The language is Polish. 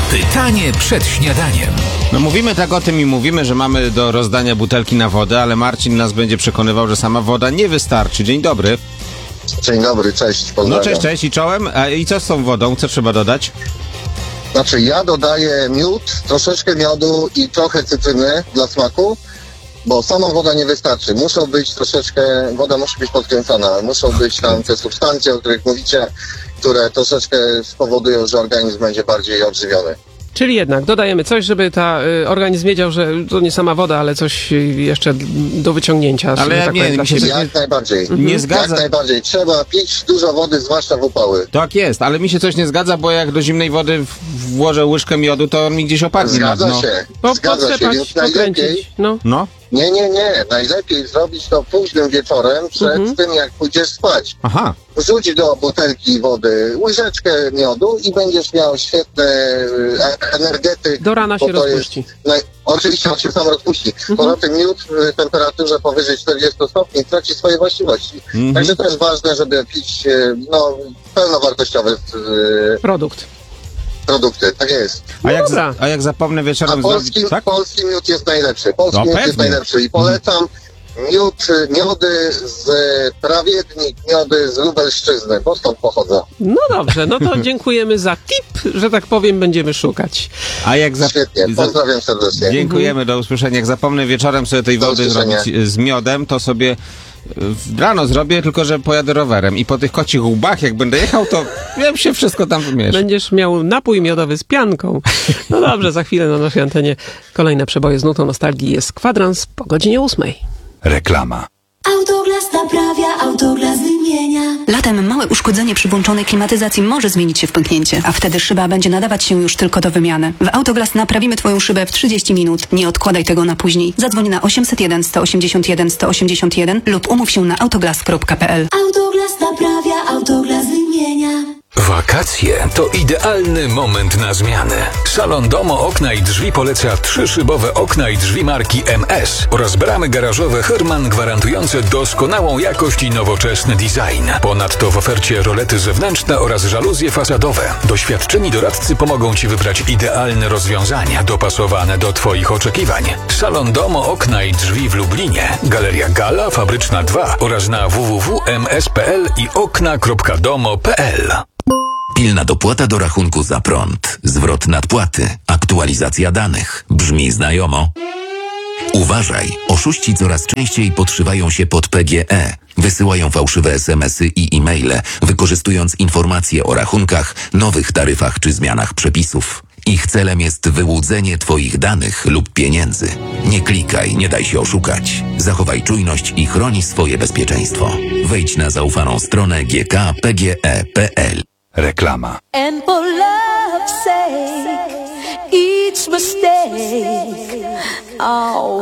Pytanie przed śniadaniem. No mówimy tak o tym i mówimy, że mamy do rozdania butelki na wodę, ale Marcin nas będzie przekonywał, że sama woda nie wystarczy. Dzień dobry. Dzień dobry, cześć, pozdrawiam. No cześć i czołem. I co z tą wodą? Co trzeba dodać? Znaczy ja dodaję miód, troszeczkę miodu i trochę cytryny dla smaku, bo sama woda nie wystarczy. Woda musi być podkręcana, muszą być tam te substancje, o których mówicie, które troszeczkę spowodują, że organizm będzie bardziej odżywiony. Czyli jednak dodajemy coś, żeby organizm wiedział, że to nie sama woda, ale coś jeszcze do wyciągnięcia. Ale tak nie, powiem, mi się Jak najbardziej. nie zgadza. Jak najbardziej. Trzeba pić dużo wody, zwłaszcza w upały. Tak jest, ale mi się coś nie zgadza, bo jak do zimnej wody włożę łyżkę miodu, to on mi gdzieś opadnie. Zgadza no. się. Zgadza się. Więc najlepiej... pokręcić. No. Nie. Najlepiej zrobić to późnym wieczorem, przed tym jak pójdziesz spać. Aha. Wrzuć do butelki wody łyżeczkę miodu i będziesz miał świetne energety. Do rana się rozpuści. Oczywiście on się sam rozpuści. Poza tym miód w temperaturze powyżej 40 stopni traci swoje właściwości. Także to jest ważne, żeby pić pełnowartościowe produkty. Tak jest. A jak zapomnę wieczorem polski miód jest najlepszy. Polski miód jest najlepszy i polecam miody z prawiednik, miody z Lubelszczyzny, bo stąd pochodzą. No dobrze, no to dziękujemy za tip, że tak powiem, będziemy szukać. A jak Świetnie, pozdrawiam serdecznie. Dziękujemy, do usłyszenia. Jak zapomnę wieczorem sobie tej wody zrobić z miodem, to sobie rano zrobię, tylko że pojadę rowerem i po tych kocich łbach, jak będę jechał, to wiem, się wszystko tam wymiesza. Będziesz miał napój miodowy z pianką. No dobrze, za chwilę na naszej antenie kolejne przeboje z nutą nostalgii. Jest kwadrans po godzinie 8. Reklama. Autoglas naprawia, Autoglas wymienia. Latem małe uszkodzenie przy włączonej klimatyzacji może zmienić się w pęknięcie, a wtedy szyba będzie nadawać się już tylko do wymiany. W Autoglas naprawimy Twoją szybę w 30 minut. Nie odkładaj tego na później. Zadzwoń na 801 181 181 lub umów się na autoglas.pl. Autoglas naprawia, Autoglas wymienia. Wakacje to idealny moment na zmianę. Salon Domo Okna i Drzwi poleca 3-szybowe okna i drzwi marki MS oraz bramy garażowe Herman gwarantujące doskonałą jakość i nowoczesny design. Ponadto w ofercie rolety zewnętrzne oraz żaluzje fasadowe. Doświadczeni doradcy pomogą Ci wybrać idealne rozwiązania dopasowane do Twoich oczekiwań. Salon Domo Okna i Drzwi w Lublinie, Galeria Gala, Fabryczna 2 oraz na www.ms.pl i okna.domo.pl. Pilna dopłata do rachunku za prąd, zwrot nadpłaty, aktualizacja danych. Brzmi znajomo? Uważaj, oszuści coraz częściej podszywają się pod PGE. Wysyłają fałszywe SMS-y i e-maile, wykorzystując informacje o rachunkach, nowych taryfach czy zmianach przepisów. Ich celem jest wyłudzenie Twoich danych lub pieniędzy. Nie klikaj, nie daj się oszukać. Zachowaj czujność i chroń swoje bezpieczeństwo. Wejdź na zaufaną stronę gkpge.pl. Reklama. And for love's sake, each mistake, oh.